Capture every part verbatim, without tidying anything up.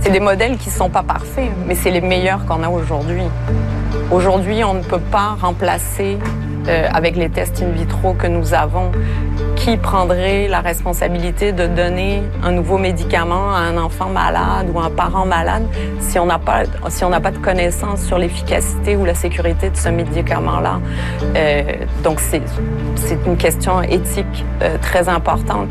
C'est des modèles qui ne sont pas parfaits, mais c'est les meilleurs qu'on a aujourd'hui. Aujourd'hui, on ne peut pas remplacer, euh, avec les tests in vitro que nous avons, qui prendrait la responsabilité de donner un nouveau médicament à un enfant malade ou à un parent malade si on n'a pas, si on n'a pas de connaissances sur l'efficacité ou la sécurité de ce médicament-là. Euh, donc, c'est, c'est une question éthique euh, très importante.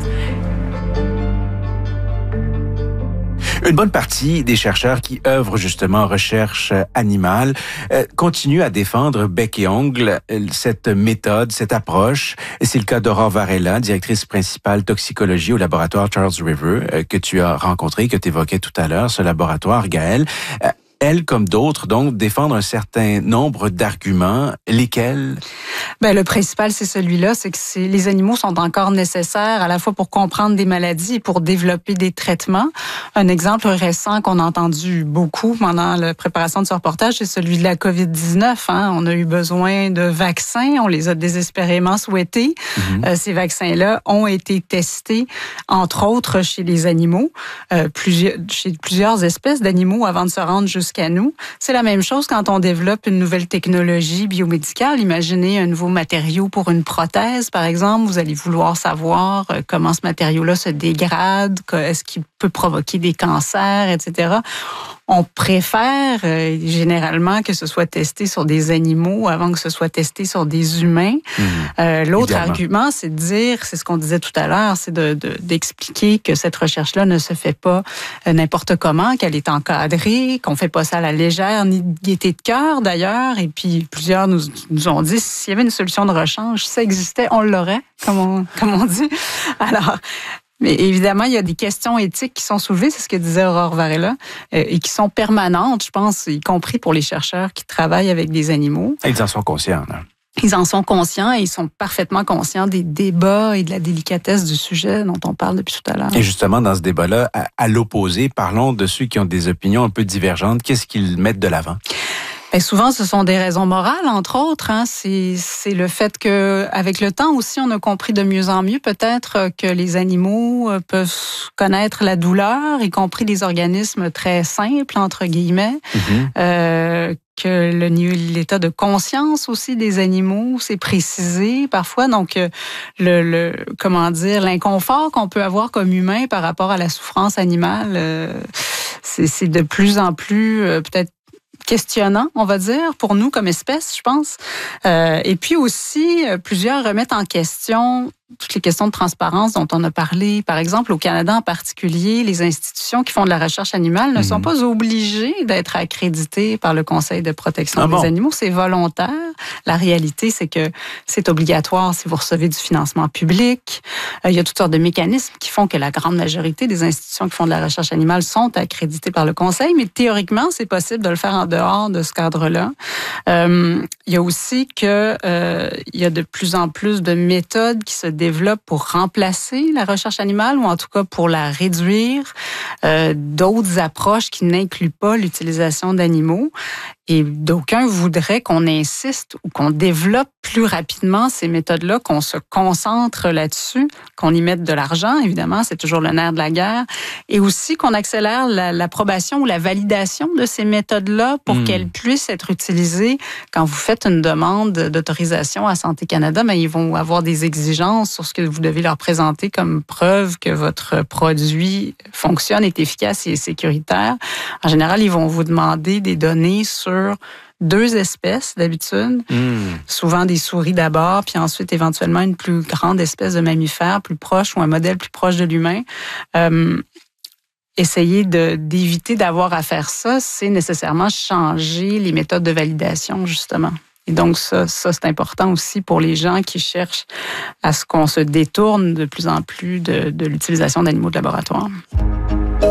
Une bonne partie des chercheurs qui œuvrent justement en recherche animale euh, continuent à défendre bec et ongle euh, cette méthode, cette approche. Et c'est le cas d'Aurore Varela, directrice principale toxicologie au laboratoire Charles River, euh, que tu as rencontré, que tu évoquais tout à l'heure, ce laboratoire, Gaëlle. Euh, Elle, comme d'autres, donc, défendre un certain nombre d'arguments. Lesquels? Ben, le principal, c'est celui-là, c'est que c'est, les animaux sont encore nécessaires à la fois pour comprendre des maladies et pour développer des traitements. Un exemple récent qu'on a entendu beaucoup pendant la préparation de ce reportage, c'est celui de la covid dix-neuf. Hein. On a eu besoin de vaccins, on les a désespérément souhaités. Mm-hmm. Euh, ces vaccins-là ont été testés, entre autres, chez les animaux, euh, plusieurs, chez plusieurs espèces d'animaux avant de se rendre jusqu'à nous. C'est la même chose quand on développe une nouvelle technologie biomédicale. Imaginez un nouveau matériau pour une prothèse, par exemple. Vous allez vouloir savoir comment ce matériau-là se dégrade, est-ce qu'il peut provoquer des cancers, et cetera. On préfère euh, généralement que ce soit testé sur des animaux avant que ce soit testé sur des humains. Mmh, euh, l'autre évidemment. Argument, c'est de dire, c'est ce qu'on disait tout à l'heure, c'est de, de, d'expliquer que cette recherche-là ne se fait pas euh, n'importe comment, qu'elle est encadrée, qu'on fait pas ça à la légère, ni de gaieté de cœur d'ailleurs. Et puis plusieurs nous, nous ont dit, s'il y avait une solution de rechange, si ça existait, on l'aurait, comme on, comme on dit. Alors, mais évidemment, il y a des questions éthiques qui sont soulevées, c'est ce que disait Aurore Varela, euh, et qui sont permanentes, je pense, y compris pour les chercheurs qui travaillent avec des animaux. Et ils en sont conscients, là. Ils en sont conscients et ils sont parfaitement conscients des débats et de la délicatesse du sujet dont on parle depuis tout à l'heure. Et justement, dans ce débat-là, à, à l'opposé, parlons de ceux qui ont des opinions un peu divergentes. Qu'est-ce qu'ils mettent de l'avant? Bien, souvent, ce sont des raisons morales, entre autres. Hein. C'est, c'est le fait que, avec le temps aussi, on a compris de mieux en mieux peut-être que les animaux peuvent connaître la douleur, y compris des organismes très simples, entre guillemets. Mm-hmm. Euh, que le, l'état de conscience aussi des animaux, c'est précisé parfois. Donc, le, le comment dire, l'inconfort qu'on peut avoir comme humain par rapport à la souffrance animale, euh, c'est, c'est de plus en plus euh, peut-être questionnant, on va dire, pour nous comme espèce, je pense. Euh, et puis aussi, plusieurs remettent en question toutes les questions de transparence dont on a parlé. Par exemple, au Canada en particulier, les institutions qui font de la recherche animale ne mmh. sont pas obligées d'être accréditées par le Conseil de protection ah des bon? animaux. C'est volontaire. La réalité, c'est que c'est obligatoire si vous recevez du financement public. Euh, il y a toutes sortes de mécanismes qui font que la grande majorité des institutions qui font de la recherche animale sont accréditées par le Conseil, mais théoriquement, c'est possible de le faire en dehors de ce cadre-là. Euh, il y a aussi que euh, il y a de plus en plus de méthodes qui se développe pour remplacer la recherche animale ou en tout cas pour la réduire, euh, d'autres approches qui n'incluent pas l'utilisation d'animaux. Et d'aucuns voudraient qu'on insiste ou qu'on développe plus rapidement ces méthodes-là, qu'on se concentre là-dessus, qu'on y mette de l'argent, évidemment, c'est toujours le nerf de la guerre, et aussi qu'on accélère la, l'approbation ou la validation de ces méthodes-là pour mmh. qu'elles puissent être utilisées. Quand vous faites une demande d'autorisation à Santé Canada, ben, ils vont avoir des exigences sur ce que vous devez leur présenter comme preuve que votre produit fonctionne, est efficace et est sécuritaire. En général, ils vont vous demander des données sur deux espèces d'habitude, mmh. souvent des souris d'abord, puis ensuite éventuellement une plus grande espèce de mammifère plus proche ou un modèle plus proche de l'humain. Euh, essayer de, d'éviter d'avoir à faire ça, c'est nécessairement changer les méthodes de validation, justement. Et donc, ça, ça, c'est important aussi pour les gens qui cherchent à ce qu'on se détourne de plus en plus de, de l'utilisation d'animaux de laboratoire.